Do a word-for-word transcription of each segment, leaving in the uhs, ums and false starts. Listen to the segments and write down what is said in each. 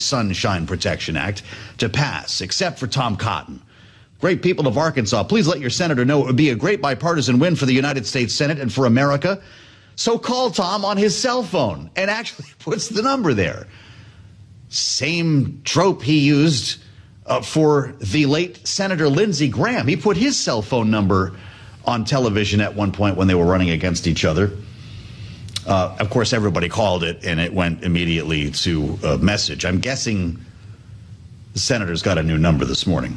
Sunshine Protection Act to pass, except for Tom Cotton. Great people of Arkansas, please let your senator know it would be a great bipartisan win for the United States Senate and for America. So call Tom on his cell phone and actually puts the number there. Same trope he used uh, for the late Senator Lindsey Graham. He put his cell phone number on television at one point when they were running against each other. Uh, of course, everybody called it, and it went immediately to a message. I'm guessing the senator's got a new number this morning.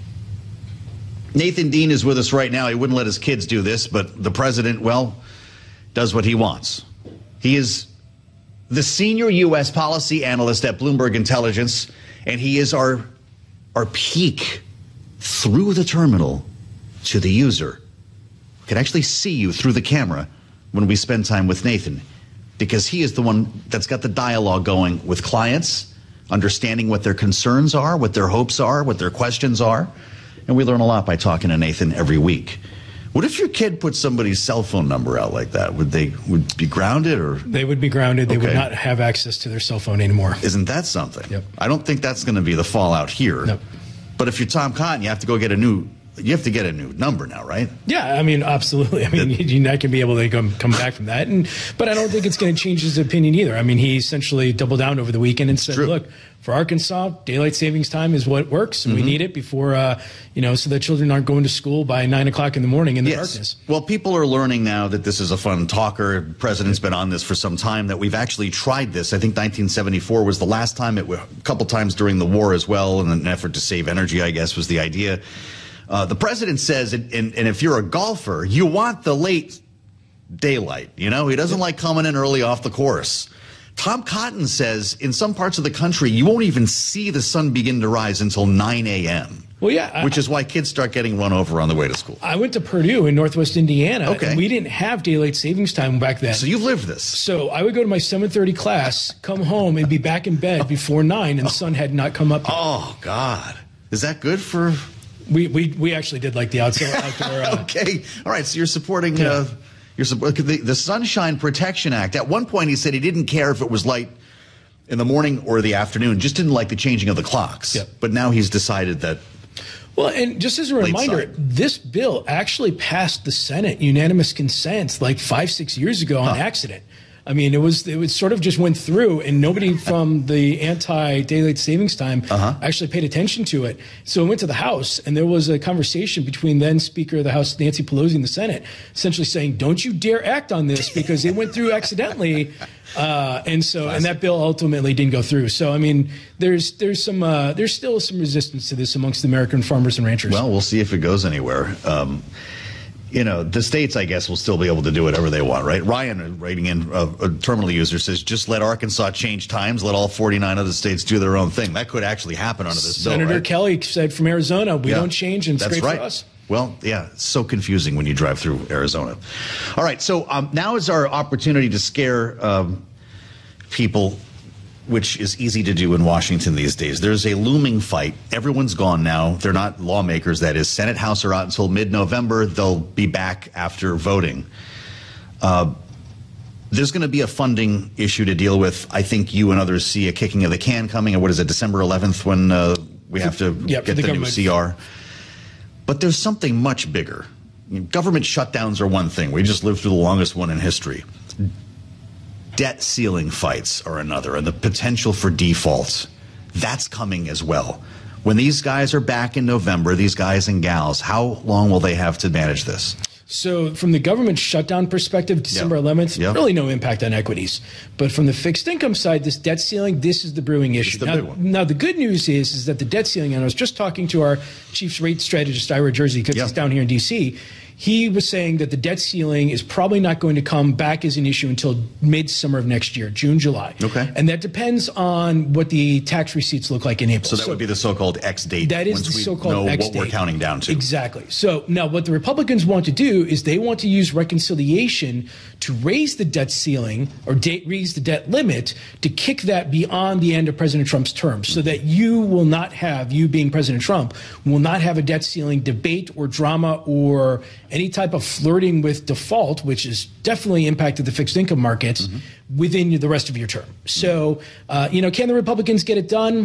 Nathan Dean is with us right now. He wouldn't let his kids do this, but the president, well, does what he wants. He is the senior U S policy analyst at Bloomberg Intelligence, and he is our, our peek through the terminal to the user. We can actually see you through the camera when we spend time with Nathan, because he is the one that's got the dialogue going with clients, understanding what their concerns are, what their hopes are, what their questions are. And we learn a lot by talking to Nathan every week. What if your kid put somebody's cell phone number out like that? Would they would be grounded, or they would be grounded? They okay. would not have access to their cell phone anymore. Isn't that something? Yep. I don't think that's going to be the fallout here. Nope. But if you're Tom Cotton, you have to go get a new. You have to get a new number now, right? Yeah, I mean, absolutely. I mean, you're not going to be able to come, come back from that. And but I don't think it's going to change his opinion either. I mean, he essentially doubled down over the weekend and said, True. look, for Arkansas, daylight savings time is what works, and mm-hmm. we need it before, uh, you know, so that children aren't going to school by nine o'clock in the morning in the yes. darkness. Well, people are learning now that this is a fun talker. The president's been on this for some time, that we've actually tried this. I think nineteen seventy-four was the last time. It a couple times during the war as well, in an effort to save energy, I guess, was the idea. Uh, the president says, and, and, and if you're a golfer, you want the late daylight. You know, he doesn't like coming in early off the course. Tom Cotton says in some parts of the country, you won't even see the sun begin to rise until nine a m Well, yeah. I, which is why kids start getting run over on the way to school. I went to Purdue in Northwest Indiana. Okay. And we didn't have daylight savings time back then. So you've lived this. So I would go to my seven thirty class, come home, and be back in bed before nine, and the sun had not come up yet. Oh, God. Is that good for... We we we actually did like the outdoor. outdoor uh, okay, all right. So you're supporting yeah. uh, you're the, the Sunshine Protection Act. At one point, he said he didn't care if it was light in the morning or the afternoon, just didn't like the changing of the clocks. Yep. But now he's decided that. Well, and just as a reminder, side. this bill actually passed the Senate unanimous consent like five six years ago on huh. accident. I mean, it was it was sort of just went through, and nobody from the anti-daylight savings time uh-huh. actually paid attention to it. So it went to the House, and there was a conversation between then Speaker of the House Nancy Pelosi and the Senate, essentially saying, "Don't you dare act on this because it went through accidentally." Uh, and so, Classic. and that bill ultimately didn't go through. So, I mean, there's there's some uh, there's still some resistance to this amongst American farmers and ranchers. Well, we'll see if it goes anywhere. Um, You know, the states, I guess, will still be able to do whatever they want, right? Ryan, writing in, uh, a terminal user, says, just let Arkansas change times, let all forty-nine other states do their own thing. That could actually happen under this Senator bill, right? Kelly said from Arizona, we yeah, don't change, and it's that's great right. for us. Well, yeah, it's so confusing when you drive through Arizona. All right, so um, now is our opportunity to scare um, people, which is easy to do in Washington these days. There's a looming fight. Everyone's gone now. They're not lawmakers, that is. Senate, House are out until mid-November. They'll be back after voting. Uh, there's going to be a funding issue to deal with. I think you and others see a kicking of the can coming. And what is it, December eleventh, when uh, we have to yeah, get the, the new C R? But there's something much bigger. Government shutdowns are one thing. We just lived through the longest one in history. Debt ceiling fights are another, and the potential for defaults, that's coming as well. When these guys are back in November, these guys and gals, how long will they have to manage this? So from the government shutdown perspective, December eleventh, yep. really no impact on equities. But from the fixed income side, this debt ceiling, this is the brewing issue. The now, big one. now, the good news is, is that the debt ceiling, and I was just talking to our chief rate strategist, Ira Jersey, because yep. he's down here in D C, he was saying that the debt ceiling is probably not going to come back as an issue until mid-summer of next year, June, July. Okay. And that depends on what the tax receipts look like in April. So that so would be the so-called X date. That is once the we so-called know X what date. we're counting down to. Exactly. So now what the Republicans want to do is they want to use reconciliation to raise the debt ceiling or de- raise the debt limit to kick that beyond the end of President Trump's term so that you will not have, you being President Trump, will not have a debt ceiling debate or drama or any type of flirting with default, which has definitely impacted the fixed income markets, mm-hmm. within the rest of your term. So, uh, you know, can the Republicans get it done?